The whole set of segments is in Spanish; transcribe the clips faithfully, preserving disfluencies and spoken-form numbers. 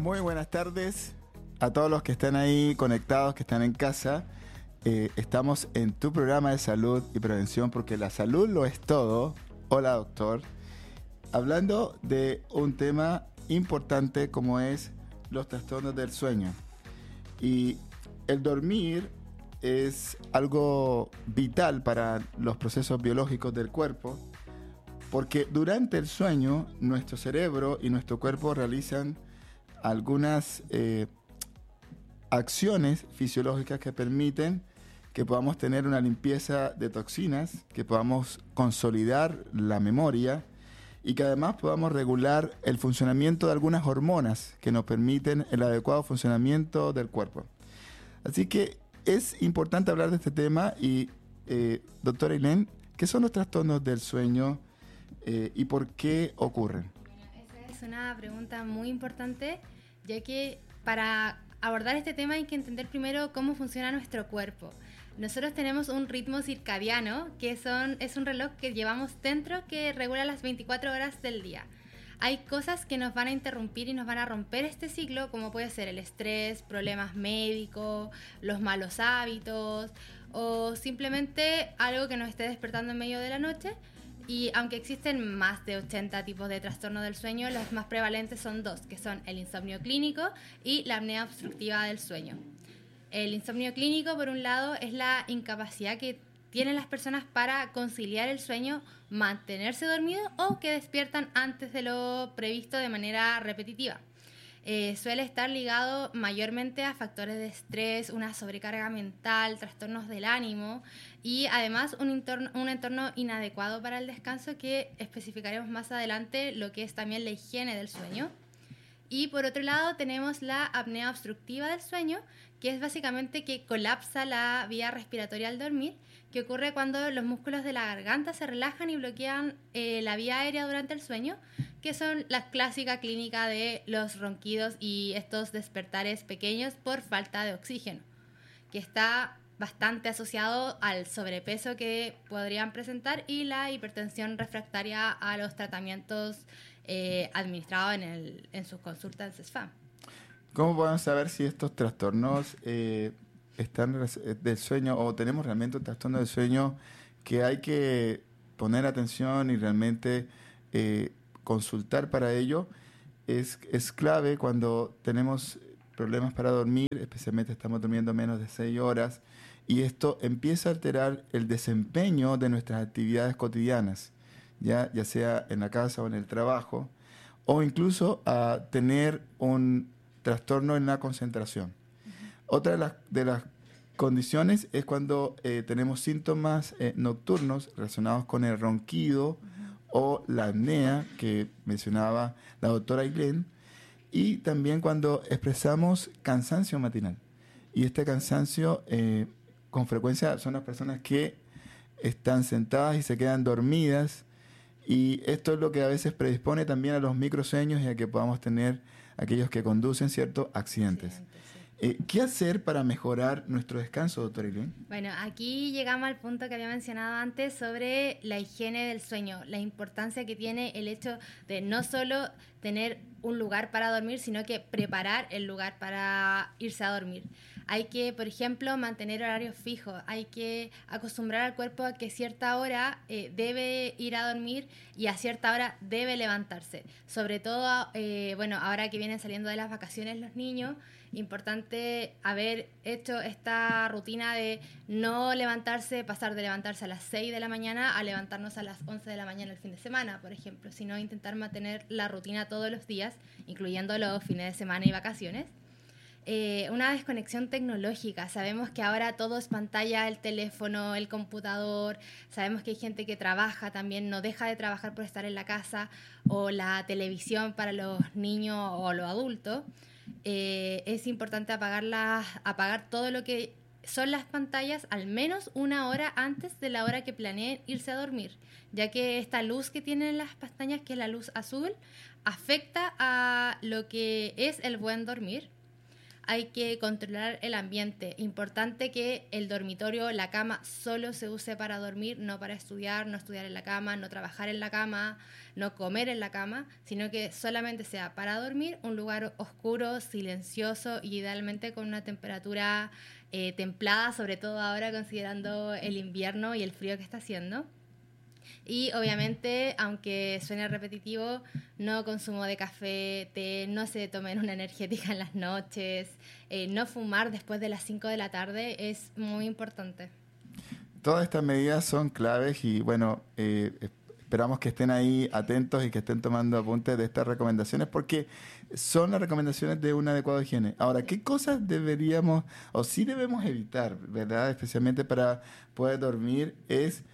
Muy buenas tardes a todos los que están ahí conectados, que están en casa. Eh, estamos en tu programa de salud y prevención, porque la salud lo es todo. Hola, doctor. Hablando de un tema importante como es los trastornos del sueño. Y el dormir es algo vital para los procesos biológicos del cuerpo, porque durante el sueño nuestro cerebro y nuestro cuerpo realizan algunas eh, acciones fisiológicas que permiten que podamos tener una limpieza de toxinas, que podamos consolidar la memoria y que además podamos regular el funcionamiento de algunas hormonas que nos permiten el adecuado funcionamiento del cuerpo. Así que es importante hablar de este tema y, eh, doctora Ailén, ¿qué son los trastornos del sueño eh, y por qué ocurren? Bueno, esa es una pregunta muy importante, ya que para abordar este tema hay que entender primero cómo funciona nuestro cuerpo. Nosotros tenemos un ritmo circadiano, que son, es un reloj que llevamos dentro que regula las veinticuatro horas del día. Hay cosas que nos van a interrumpir y nos van a romper este ciclo, como puede ser el estrés, problemas médicos, los malos hábitos o simplemente algo que nos esté despertando en medio de la noche. Y aunque existen más de ochenta tipos de trastorno del sueño, los más prevalentes son dos, que son el insomnio clínico y la apnea obstructiva del sueño. El insomnio clínico, por un lado, es la incapacidad que tienen las personas para conciliar el sueño, mantenerse dormido o que despiertan antes de lo previsto de manera repetitiva. Eh, suele estar ligado mayormente a factores de estrés, una sobrecarga mental, trastornos del ánimo y además un entorno, un entorno inadecuado para el descanso, que especificaremos más adelante lo que es también la higiene del sueño. Y por otro lado tenemos la apnea obstructiva del sueño, que es básicamente que colapsa la vía respiratoria al dormir, que ocurre cuando los músculos de la garganta se relajan y bloquean eh, la vía aérea durante el sueño, que son la clásica clínica de los ronquidos y estos despertares pequeños por falta de oxígeno, que está bastante asociado al sobrepeso que podrían presentar y la hipertensión refractaria a los tratamientos eh, administrados en, el, en sus consultas en CESFAM. ¿Cómo podemos saber si estos trastornos eh, están del sueño o tenemos realmente un trastorno del sueño que hay que poner atención y realmente eh, consultar para ello? Es, es clave cuando tenemos problemas para dormir, especialmente estamos durmiendo menos de seis horas, y esto empieza a alterar el desempeño de nuestras actividades cotidianas, ya, ya sea en la casa o en el trabajo, o incluso a tener un trastorno en la concentración. Uh-huh. Otra de las, de las condiciones es cuando eh, tenemos síntomas eh, nocturnos relacionados con el ronquido, uh-huh, o la apnea que mencionaba la doctora Ailén, y también cuando expresamos cansancio matinal. Y este cansancio eh, con frecuencia son las personas que están sentadas y se quedan dormidas, y esto es lo que a veces predispone también a los microsueños y a que podamos tener aquellos que conducen ciertos accidentes. Sí, sí. Eh, ¿Qué hacer para mejorar nuestro descanso, doctora Ailén? Bueno, aquí llegamos al punto que había mencionado antes sobre la higiene del sueño, la importancia que tiene el hecho de no solo tener un lugar para dormir, sino que preparar el lugar para irse a dormir. Hay que, por ejemplo, mantener horarios fijos, hay que acostumbrar al cuerpo a que cierta hora eh, debe ir a dormir y a cierta hora debe levantarse. Sobre todo, eh, bueno, ahora que vienen saliendo de las vacaciones los niños, importante haber hecho esta rutina de no levantarse, pasar de levantarse a las seis de la mañana a levantarnos a las once de la mañana el fin de semana, por ejemplo, sino intentar mantener la rutina todos los días, incluyendo los fines de semana y vacaciones. Eh, una desconexión tecnológica. Sabemos que ahora todo es pantalla, el teléfono, el computador. Sabemos que hay gente que trabaja también, no deja de trabajar por estar en la casa, o la televisión para los niños o los adultos. Eh, es importante apagarlas, apagar todo lo que son las pantallas al menos una hora antes de la hora que planeen irse a dormir, ya que esta luz que tienen las pestañas, que es la luz azul, afecta a lo que es el buen dormir. hay que controlar el ambiente. Importante que el dormitorio, la cama, solo se use para dormir, no para estudiar, no estudiar en la cama, no trabajar en la cama, no comer en la cama, sino que solamente sea para dormir, un lugar oscuro, silencioso y idealmente con una temperatura eh, templada, sobre todo ahora considerando el invierno y el frío que está haciendo. Y obviamente, aunque suene repetitivo, no consumo de café, té, no se tomen una energética en las noches, eh, no fumar después de las cinco de la tarde es muy importante. Todas estas medidas son claves y bueno, eh, esperamos que estén ahí atentos y que estén tomando apuntes de estas recomendaciones porque son las recomendaciones de un adecuado higiene. Ahora, ¿qué cosas deberíamos o sí debemos evitar, verdad? Especialmente para poder dormir es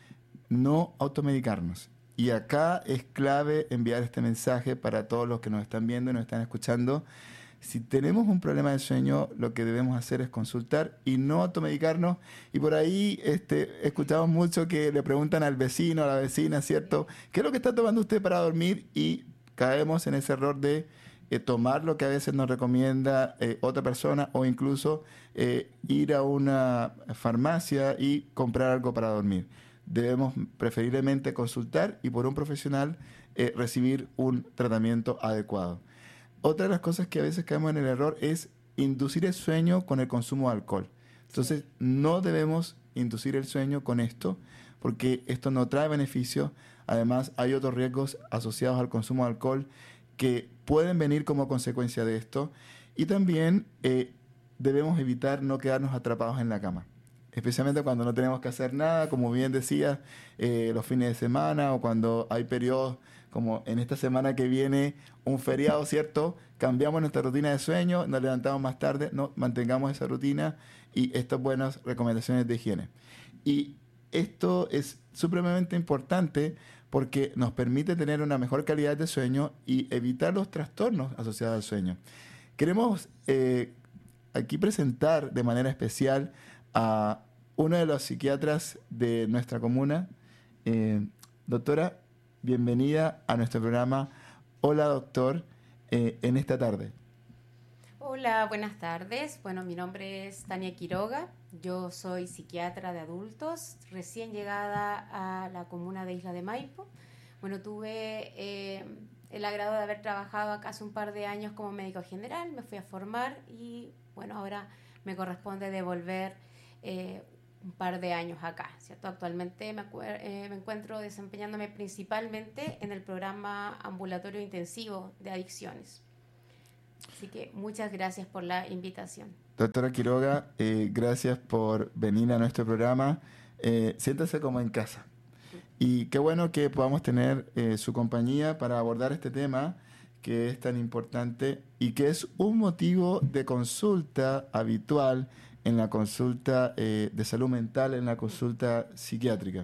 no automedicarnos. Y acá es clave enviar este mensaje para todos los que nos están viendo y nos están escuchando. Si tenemos un problema de sueño, lo que debemos hacer es consultar y no automedicarnos. Y por ahí este, escuchamos mucho que le preguntan al vecino, a la vecina, ¿cierto? ¿Qué es lo que está tomando usted para dormir? Y caemos en ese error de eh, tomar lo que a veces nos recomienda eh, otra persona o incluso eh, ir a una farmacia y comprar algo para dormir. Debemos preferiblemente consultar y por un profesional eh, recibir un tratamiento adecuado. Otra de las cosas que a veces caemos en el error es inducir el sueño con el consumo de alcohol. Entonces, no debemos inducir el sueño con esto porque esto no trae beneficios. Además, hay otros riesgos asociados al consumo de alcohol que pueden venir como consecuencia de esto. Y también eh, debemos evitar no quedarnos atrapados en la cama. Especialmente cuando no tenemos que hacer nada, como bien decía, eh, los fines de semana o cuando hay periodos como en esta semana que viene un feriado, ¿cierto? Cambiamos nuestra rutina de sueño, nos levantamos más tarde, no mantengamos esa rutina y estas buenas recomendaciones de higiene. Y esto es supremamente importante porque nos permite tener una mejor calidad de sueño y evitar los trastornos asociados al sueño. Queremos eh, aquí presentar de manera especial a uno de los psiquiatras de nuestra comuna. Eh, doctora, bienvenida a nuestro programa. Hola, doctor, eh, en esta tarde. Hola, buenas tardes. Bueno, mi nombre es Tania Quiroga. Yo soy psiquiatra de adultos, recién llegada a la comuna de Isla de Maipo. Bueno, tuve eh, el agrado de haber trabajado acá hace un par de años como médico general. Me fui a formar y, bueno, ahora me corresponde devolver Eh, un par de años acá, ¿cierto? Actualmente me, eh, me encuentro desempeñándome principalmente en el programa ambulatorio intensivo de adicciones. Así que muchas gracias por la invitación. Doctora Quiroga, eh, gracias por venir a nuestro programa. Eh, siéntase como en casa. Y qué bueno que podamos tener eh, su compañía para abordar este tema que es tan importante y que es un motivo de consulta habitual en la consulta eh, de salud mental, en la consulta psiquiátrica.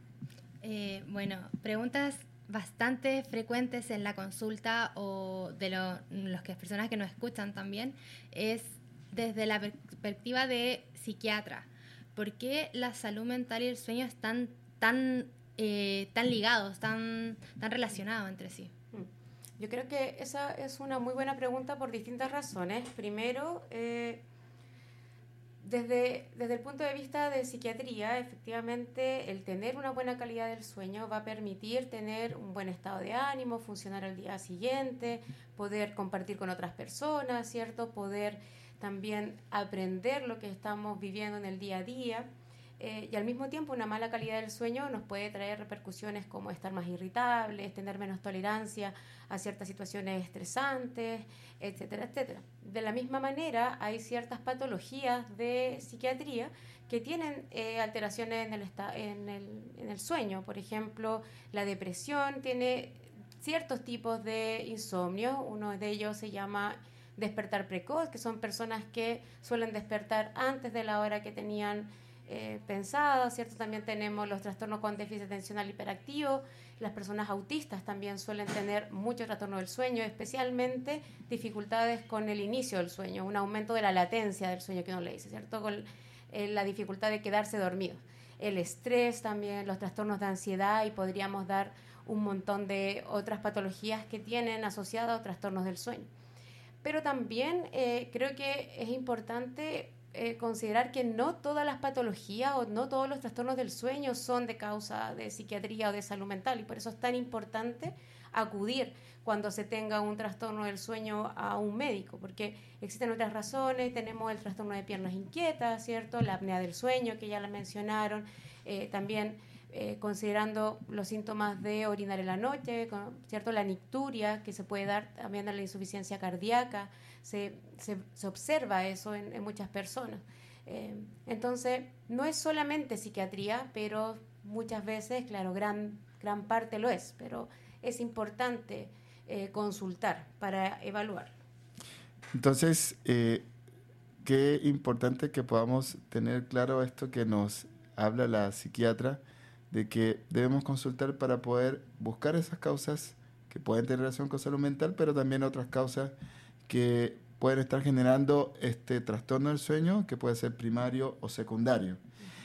Eh, bueno, preguntas bastante frecuentes en la consulta o de lo, los que, personas que nos escuchan también es desde la perspectiva de psiquiatra. ¿Por qué la salud mental y el sueño están tan, eh, tan ligados, tan, tan relacionados entre sí? Yo creo que esa es una muy buena pregunta por distintas razones. Primero, eh, Desde, desde el punto de vista de psiquiatría, efectivamente, el tener una buena calidad del sueño va a permitir tener un buen estado de ánimo, funcionar al día siguiente, poder compartir con otras personas, ¿cierto? Poder también aprender lo que estamos viviendo en el día a día. Eh, y al mismo tiempo, una mala calidad del sueño nos puede traer repercusiones como estar más irritables, tener menos tolerancia a ciertas situaciones estresantes, etcétera, etcétera. De la misma manera, hay ciertas patologías de psiquiatría que tienen eh, alteraciones en el, esta- en, el, en el sueño. Por ejemplo, la depresión tiene ciertos tipos de insomnio. Uno de ellos se llama despertar precoz, que son personas que suelen despertar antes de la hora que tenían Eh, pensada, ¿cierto? También tenemos los trastornos con déficit atencional hiperactivo. Las personas autistas también suelen tener mucho trastorno del sueño, especialmente dificultades con el inicio del sueño, un aumento de la latencia del sueño que uno le dice, ¿cierto? Con eh, la dificultad de quedarse dormido. El estrés también, los trastornos de ansiedad y podríamos dar un montón de otras patologías que tienen asociadas a trastornos del sueño. pero también eh, creo que es importante eh, considerar que no todas las patologías o no todos los trastornos del sueño son de causa de psiquiatría o de salud mental, y por eso es tan importante acudir cuando se tenga un trastorno del sueño a un médico, porque existen otras razones. Tenemos el trastorno de piernas inquietas, ¿cierto? La apnea del sueño, que ya la mencionaron, eh, también eh, considerando los síntomas de orinar en la noche, ¿cierto? La nicturia, que se puede dar también a la insuficiencia cardíaca, se, se, se observa eso en, en muchas personas. Eh, entonces, no es solamente psiquiatría, pero muchas veces, claro, gran, gran parte lo es, pero es importante eh, consultar para evaluar. Entonces, eh, qué importante que podamos tener claro esto que nos habla la psiquiatra, de que debemos consultar para poder buscar esas causas que pueden tener relación con salud mental, pero también otras causas que pueden estar generando este trastorno del sueño, que puede ser primario o secundario.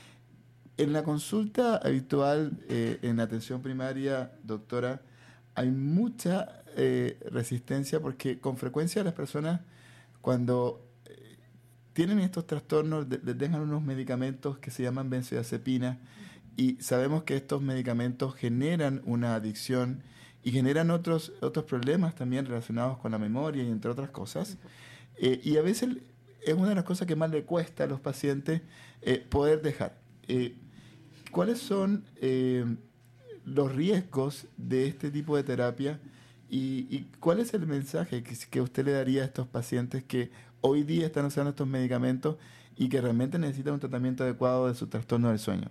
En la consulta habitual, eh, en la atención primaria, doctora, hay mucha eh, resistencia, porque con frecuencia las personas, cuando eh, tienen estos trastornos, les dejan unos medicamentos que se llaman benzodiazepinas, y sabemos que estos medicamentos generan una adicción y generan otros, otros problemas también relacionados con la memoria y entre otras cosas. Eh, y a veces es una de las cosas que más le cuesta a los pacientes eh, poder dejar. Eh, ¿Cuáles son eh, los riesgos de este tipo de terapia y, y cuál es el mensaje que, que usted le daría a estos pacientes que hoy día están usando estos medicamentos y que realmente necesitan un tratamiento adecuado de su trastorno del sueño?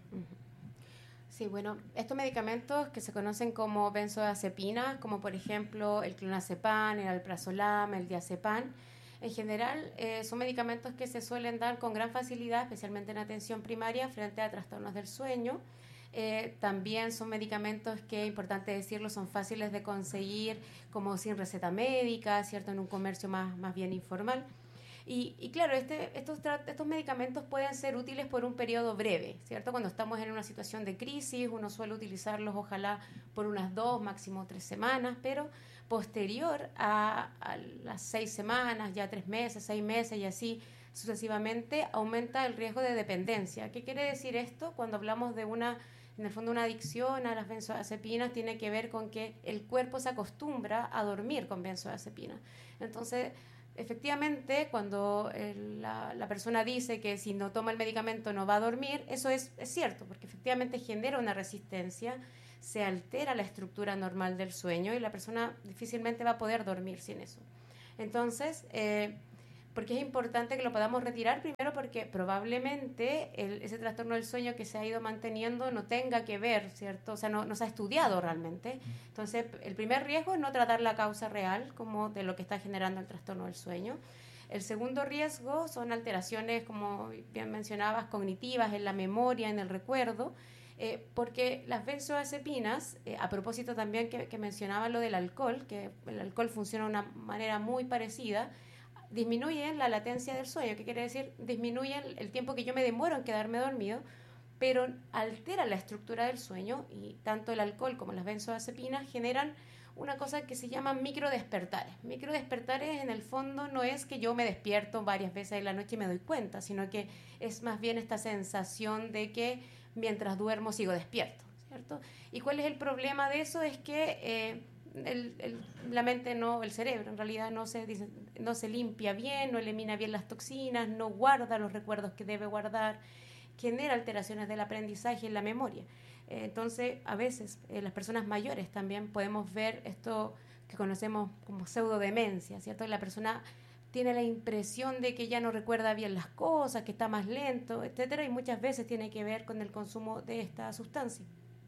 Sí, bueno, estos medicamentos que se conocen como benzodiazepinas, como por ejemplo el clonazepam, el alprazolam, el diazepam, en general eh, son medicamentos que se suelen dar con gran facilidad, especialmente en atención primaria, frente a trastornos del sueño. Eh, también son medicamentos que, importante decirlo, son fáciles de conseguir como sin receta médica, ¿cierto? En un comercio más, más bien informal. Y, y claro, este, estos, estos medicamentos pueden ser útiles por un periodo breve, ¿cierto? Cuando estamos en una situación de crisis, uno suele utilizarlos ojalá por unas dos, máximo tres semanas, pero posterior a, a las seis semanas, ya tres meses, seis meses y así sucesivamente, aumenta el riesgo de dependencia. ¿Qué quiere decir esto? Cuando hablamos de una, en el fondo, una adicción a las benzodiazepinas, tiene que ver con que el cuerpo se acostumbra a dormir con benzodiazepinas. Entonces, efectivamente, cuando el, la, la persona dice que si no toma el medicamento no va a dormir, eso es, es cierto, porque efectivamente genera una resistencia, se altera la estructura normal del sueño y la persona difícilmente va a poder dormir sin eso. Entonces, eh, ¿por qué es importante que lo podamos retirar? Primero, porque probablemente el, ese trastorno del sueño que se ha ido manteniendo no tenga que ver, ¿cierto? O sea, no, no se ha estudiado realmente. Entonces, el primer riesgo es no tratar la causa real como de lo que está generando el trastorno del sueño. El segundo riesgo son alteraciones, como bien mencionabas, cognitivas, en la memoria, en el recuerdo, eh, porque las benzodiazepinas, eh, a propósito también que, que mencionaba lo del alcohol, que el alcohol funciona de una manera muy parecida, disminuyen la latencia del sueño. ¿Qué quiere decir? Disminuyen el tiempo que yo me demoro en quedarme dormido, pero altera la estructura del sueño, y tanto el alcohol como las benzodiazepinas generan una cosa que se llama microdespertares. Microdespertares, en el fondo, no es que yo me despierto varias veces en la noche y me doy cuenta, sino que es más bien esta sensación de que mientras duermo sigo despierto, ¿cierto? ¿Y cuál es el problema de eso? Es que eh, el, el, la mente, no, el cerebro en realidad no se, no se limpia bien, no elimina bien las toxinas, no guarda los recuerdos que debe guardar, genera alteraciones del aprendizaje y la memoria. Eh, entonces, a veces, eh, las personas mayores también podemos ver esto que conocemos como pseudodemencia, ¿cierto? La persona tiene la impresión de que ya no recuerda bien las cosas, que está más lento, etcétera, y muchas veces tiene que ver con el consumo de esta sustancia.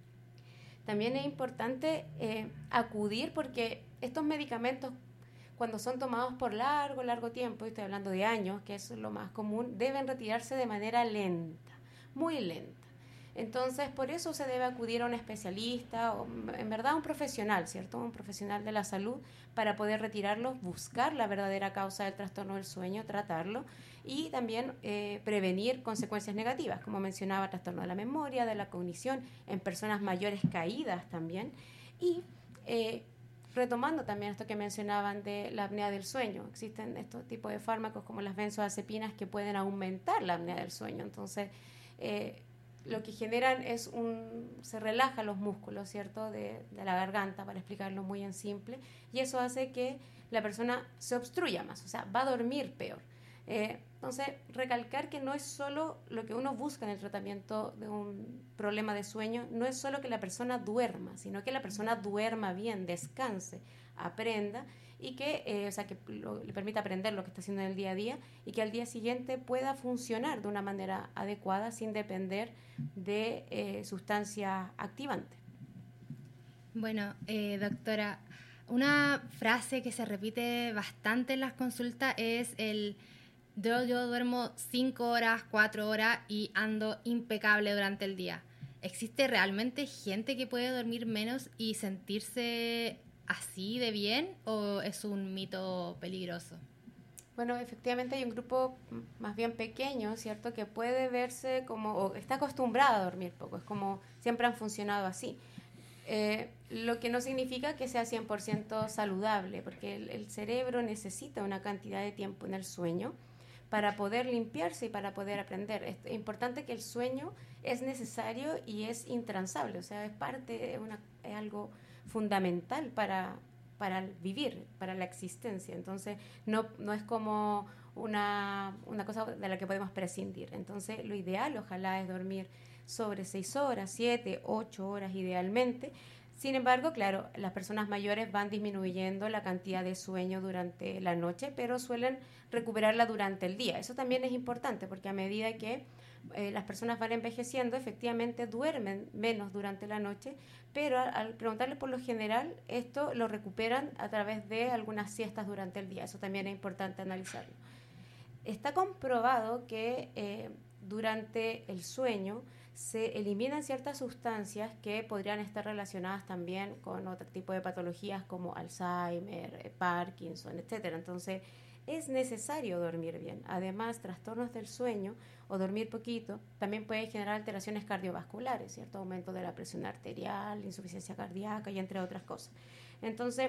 También es importante eh, acudir, porque estos medicamentos, cuando son tomados por largo, largo tiempo, y estoy hablando de años, que es lo más común, deben retirarse de manera lenta, muy lenta. Entonces, por eso se debe acudir a un especialista, o en verdad un profesional, ¿cierto? Un profesional de la salud, para poder retirarlos, buscar la verdadera causa del trastorno del sueño, tratarlo y también eh, prevenir consecuencias negativas, como mencionaba, trastorno de la memoria, de la cognición, en personas mayores caídas también. Y eh, retomando también esto que mencionaban de la apnea del sueño. Existen estos tipos de fármacos como las benzodiazepinas que pueden aumentar la apnea del sueño. Entonces, eh, lo que generan es un... se relajan los músculos, ¿cierto?, de, de la garganta, para explicarlo muy en simple, y eso hace que la persona se obstruya más, o sea, va a dormir peor. Eh, entonces, recalcar que no es solo lo que uno busca en el tratamiento de un problema de sueño, no es solo que la persona duerma, sino que la persona duerma bien, descanse, aprenda y que, eh, o sea, que lo, le permita aprender lo que está haciendo en el día a día y que al día siguiente pueda funcionar de una manera adecuada sin depender de eh, sustancias activantes. Bueno, eh, doctora, una frase que se repite bastante en las consultas es el yo, yo duermo cinco horas, cuatro horas y ando impecable durante el día. ¿Existe realmente gente que puede dormir menos y sentirse así de bien o es un mito peligroso? Bueno, efectivamente hay un grupo más bien pequeño, ¿cierto?, que puede verse como, o está acostumbrado a dormir poco, es como siempre han funcionado así. Eh, lo que no significa que sea cien por ciento saludable, porque el, el cerebro necesita una cantidad de tiempo en el sueño para poder limpiarse y para poder aprender. Es importante que el sueño es necesario y es intransable, o sea, es parte, una, es algo fundamental para, para vivir, para la existencia. Entonces, no, no es como una, una cosa de la que podemos prescindir. Entonces, lo ideal, ojalá, es dormir sobre seis horas, siete, ocho horas idealmente. Sin embargo, claro, las personas mayores van disminuyendo la cantidad de sueño durante la noche, pero suelen recuperarla durante el día. Eso también es importante porque a medida que eh, las personas van envejeciendo, efectivamente duermen menos durante la noche, pero al, al preguntarles por lo general, esto lo recuperan a través de algunas siestas durante el día. Eso también es importante analizarlo. Está comprobado que eh, durante el sueño se eliminan ciertas sustancias que podrían estar relacionadas también con otro tipo de patologías como Alzheimer, Parkinson, etcétera. Entonces, es necesario dormir bien. Además, trastornos del sueño o dormir poquito también puede generar alteraciones cardiovasculares, ¿cierto? Aumento de la presión arterial, insuficiencia cardíaca y entre otras cosas. Entonces,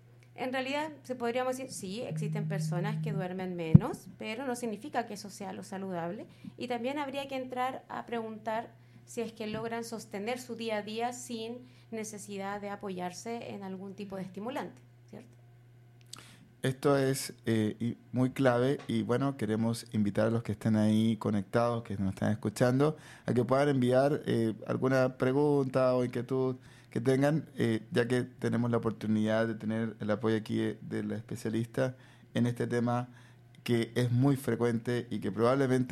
en realidad, se podríamos decir, sí, existen personas que duermen menos, pero no significa que eso sea lo saludable. Y también habría que entrar a preguntar si es que logran sostener su día a día sin necesidad de apoyarse en algún tipo de estimulante, ¿cierto? Esto es eh, muy clave y bueno, queremos invitar a los que estén ahí conectados, que nos están escuchando, a que puedan enviar eh, alguna pregunta o inquietud que tengan, eh, ya que tenemos la oportunidad de tener el apoyo aquí de, de la especialista en este tema que es muy frecuente y que probablemente